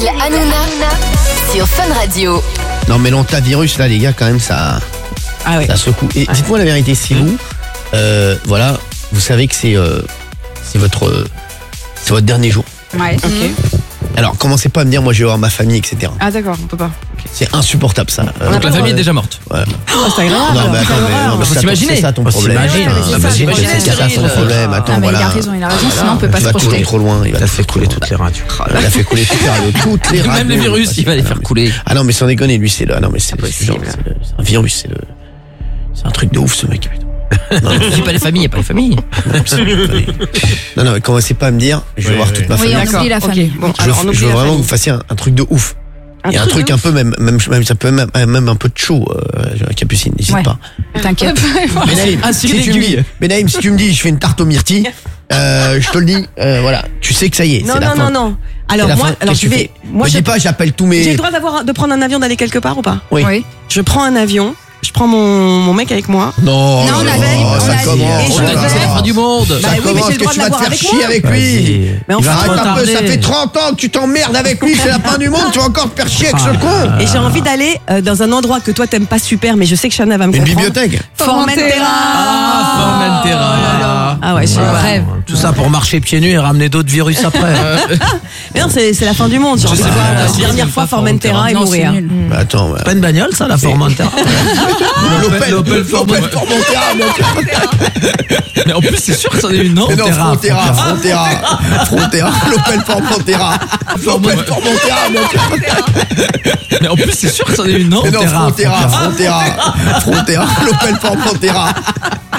Hanouna sur Fun Radio. Non mais l'antivirus là les gars quand même ça secoue. Et dites-moi la vérité, si vous voilà, vous savez que c'est votre dernier jour. Ouais. Ok. Alors commencez pas à me dire moi je vais voir ma famille etc. Ah d'accord, on peut pas. C'est insupportable ça. Donc la famille est déjà morte. Ouais. C'est agréable. Non mais attends, mais Faut c'est s'imaginer. ça ton Faut problème. s'imaginer. C'est ça son problème. Attends Ah, mais voilà. il a raison, sinon on peut pas Il se va tourner projeter. trop loin. Il va fait couler toutes les radios. Il a fait couler toutes les radios. Même les virus, il va les faire couler. Ah non mais sans déconner, lui c'est le. Ah non mais c'est un virus, c'est un truc de ouf ce mec. Non, Je dis pas les familles, il n'y a pas les familles. non mais commencez pas à me dire, je vais voir toute ma famille. Oui, on oublie la famille. Bon, Je alors on veux oublie la vraiment que famille. vous fassiez un truc de ouf. Il y a un truc un peu même ça peut même un peu de chaud, Capucine, n'hésite Ouais. pas. T'inquiète. Benaïm, Un ciré d'aiguille. Benaïm, si tu me dis je fais une tarte aux myrtilles, je te le dis, voilà, tu sais que ça y est, Non, c'est la fin. non. C'est Alors la moi, fin. alors Qu'est-ce je que tu vais. fais Moi, me dis pas, j'appelle tous mes. j'ai le droit de prendre un avion, d'aller quelque part ou pas? Oui. Oui. Je prends un avion. Je prends mon mec avec moi. Non, Non, on l'a dit, on ça l'a dit. commence. Et On je a dit c'est la fin du monde. Bah Ça oui, mais commence j'ai le que droit tu de vas te l'avoir faire avec chier moi. avec lui. Mais enfin, Arrête un peu, retardé. ça fait 30 ans que tu t'emmerdes avec lui, c'est la fin du monde, tu vas encore te faire chier avec ce con. Et j'ai envie d'aller dans un endroit que toi t'aimes pas super, mais je sais que Shana va me Une comprendre. bibliothèque. Formentera. Formentera. Ah ouais, je rêve. Tout ça pour marcher pieds nus et ramener d'autres virus après. Mais non, c'est la fin du monde. J'ai envie de sais voir pas, la si dernière j'aime fois pas Formentera et Non, c'est mourir. nul. Bah, attends, ouais. Pas une bagnole ça, la Formentera. L'Opel Formentera. Mais en plus, c'est sûr que c'en est une, non? Mais non, Frontera. L'Opel Formentera. L'Opel Formentera. Mais en plus, c'est sûr que c'en est une, non? Mais non, Frontera. L'Opel Formentera.